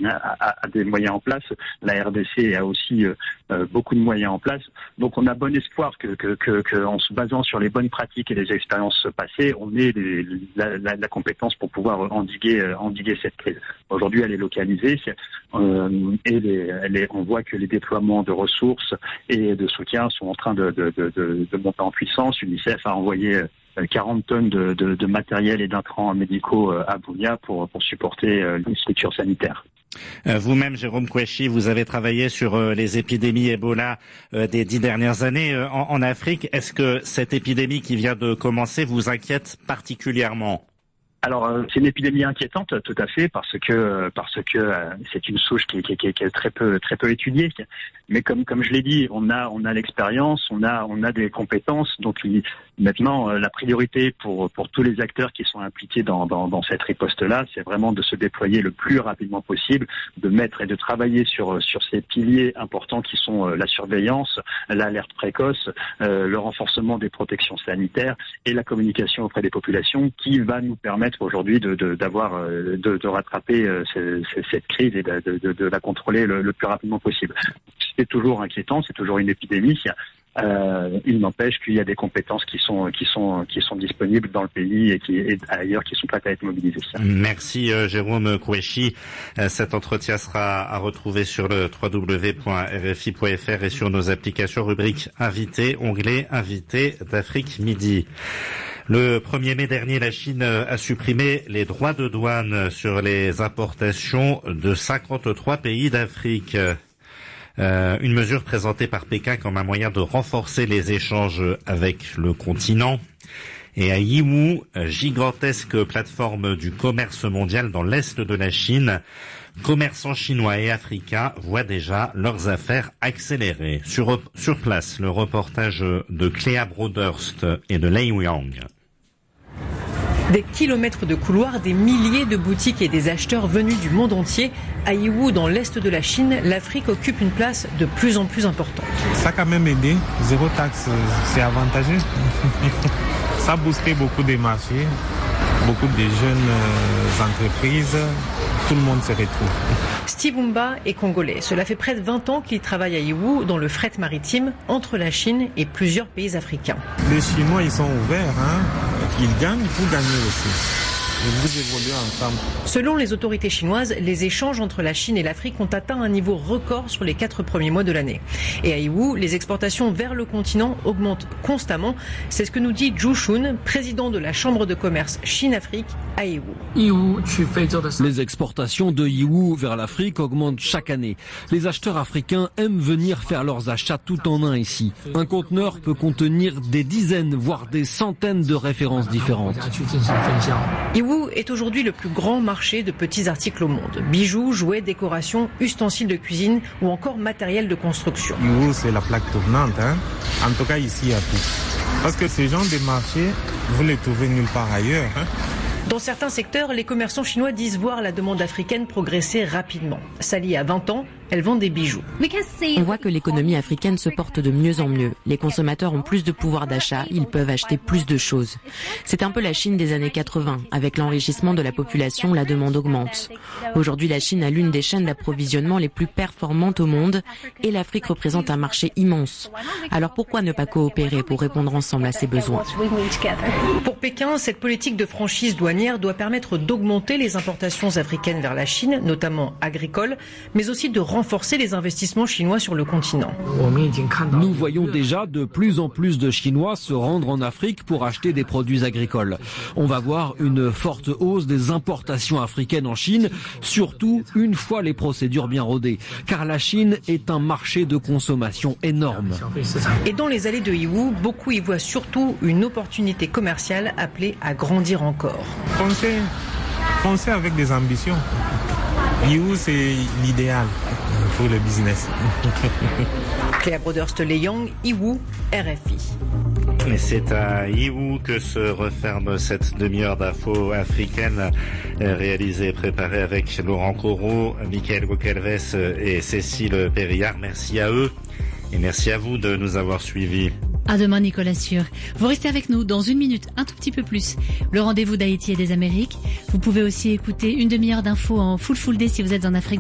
des moyens en place. La RDC a aussi beaucoup de moyens en place. Donc on a bon espoir que en se basant sur les bonnes pratiques et les expériences passées, on ait la compétence pour pouvoir endiguer cette crise. Aujourd'hui, elle est localisée et on voit que les déploiements de ressources et de soutien sont en train de monter en puissance. UNICEF a envoyé 40 tonnes de matériel et d'intrants médicaux à Bunia pour supporter les structures sanitaires. Vous-même, Jérôme Kouechi, vous avez travaillé sur les épidémies Ebola des 10 dernières années en Afrique. Est-ce que cette épidémie qui vient de commencer vous inquiète particulièrement ? Alors c'est une épidémie inquiétante, tout à fait, parce que c'est une souche qui est très peu étudiée. Mais comme je l'ai dit, on a l'expérience, on a des compétences. Donc maintenant, la priorité pour tous les acteurs qui sont impliqués dans cette riposte-là, c'est vraiment de se déployer le plus rapidement possible, de mettre et de travailler sur ces piliers importants qui sont la surveillance, l'alerte précoce, le renforcement des protections sanitaires et la communication auprès des populations, qui va nous permettre aujourd'hui de rattraper cette crise et de la contrôler le plus rapidement possible. C'est toujours inquiétant, c'est toujours une épidémie. Il n'empêche qu'il y a des compétences qui sont disponibles dans le pays et ailleurs qui sont prêtes à être mobilisées. Merci Jérôme Kouechi. Cet entretien sera à retrouver sur le www.rfi.fr et sur nos applications rubrique Invité, onglet Invité d'Afrique Midi. Le 1er mai dernier, la Chine a supprimé les droits de douane sur les importations de 53 pays d'Afrique. Une mesure présentée par Pékin comme un moyen de renforcer les échanges avec le continent. Et à Yiwu, gigantesque plateforme du commerce mondial dans l'est de la Chine, commerçants chinois et africains voient déjà leurs affaires accélérer. Sur place, le reportage de Cléa Broderst et de Lei Yang. Des kilomètres de couloirs, des milliers de boutiques et des acheteurs venus du monde entier. À Yiwu, dans l'est de la Chine, l'Afrique occupe une place de plus en plus importante. Ça a quand même aidé. Zéro taxe, c'est avantageux. Ça a boosté beaucoup des marchés, beaucoup de jeunes entreprises. Tout le monde se retrouve. Steve Umba est congolais. Cela fait près de 20 ans qu'il travaille à Yiwu, dans le fret maritime, entre la Chine et plusieurs pays africains. Les Chinois, ils sont ouverts. Ils gagnent, vous gagnez aussi. Et vous évoluez ensemble. Selon les autorités chinoises, les échanges entre la Chine et l'Afrique ont atteint un niveau record sur les 4 premiers mois de l'année. Et à Yiwu, les exportations vers le continent augmentent constamment. C'est ce que nous dit Zhu Shun, président de la Chambre de commerce Chine-Afrique à Yiwu. Les exportations de Yiwu vers l'Afrique augmentent chaque année. Les acheteurs africains aiment venir faire leurs achats tout en un ici. Un conteneur peut contenir des dizaines, voire des centaines de références différentes. Yiwu est aujourd'hui le plus grand marché de petits articles au monde. Bijoux, jouets, décorations, ustensiles de cuisine ou encore matériel de construction. Yiwu, c'est la plaque tournante. En tout cas, ici, il y a tout. Parce que ces gens des marchés, vous les trouvez nulle part ailleurs. Dans certains secteurs, les commerçants chinois disent voir la demande africaine progresser rapidement. Sally a 20 ans, elle vend des bijoux. On voit que l'économie africaine se porte de mieux en mieux. Les consommateurs ont plus de pouvoir d'achat, ils peuvent acheter plus de choses. C'est un peu la Chine des années 80. Avec l'enrichissement de la population, la demande augmente. Aujourd'hui, la Chine a l'une des chaînes d'approvisionnement les plus performantes au monde et l'Afrique représente un marché immense. Alors pourquoi ne pas coopérer pour répondre ensemble à ces besoins ? Pour Pékin, cette politique de franchise douanière doit permettre d'augmenter les importations africaines vers la Chine, notamment agricoles, mais aussi de renforcer les investissements chinois sur le continent. Nous voyons déjà de plus en plus de Chinois se rendre en Afrique pour acheter des produits agricoles. On va voir une forte hausse des importations africaines en Chine, surtout une fois les procédures bien rodées, car la Chine est un marché de consommation énorme. Et dans les allées de Yiwu, beaucoup y voient surtout une opportunité commerciale appelée à grandir encore. Foncez avec des ambitions. Yiwu, c'est l'idéal pour le business. Cléa Broderst, Lei Yang, Yiwu, RFI. Et c'est à Yiwu que se referme cette demi-heure d'infos africaine réalisée et préparée avec Laurent Corot, Michael Gocalves et Cécile Périllard. Merci à eux et merci à vous de nous avoir suivis. À demain, Nicolas Sûr. Vous restez avec nous dans une minute, un tout petit peu plus. Le rendez-vous d'Haïti et des Amériques. Vous pouvez aussi écouter une demi-heure d'infos en full day si vous êtes en Afrique.